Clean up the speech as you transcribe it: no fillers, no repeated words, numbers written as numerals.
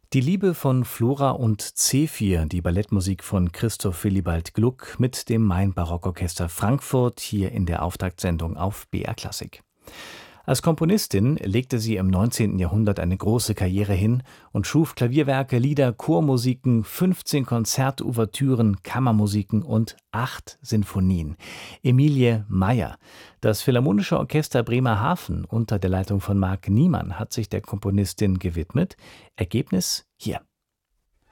Die Liebe von Flora und Zephyr, die Ballettmusik von Christoph Willibald Gluck mit dem Main-Barockorchester Frankfurt hier in der Auftaktsendung auf BR Klassik. Als Komponistin legte sie im 19. Jahrhundert eine große Karriere hin und schuf Klavierwerke, Lieder, Chormusiken, 15 Konzertouvertüren, Kammermusiken und 8 Sinfonien. Emilie Meyer. Das Philharmonische Orchester Bremerhaven unter der Leitung von Marc Niemann hat sich der Komponistin gewidmet. Ergebnis hier.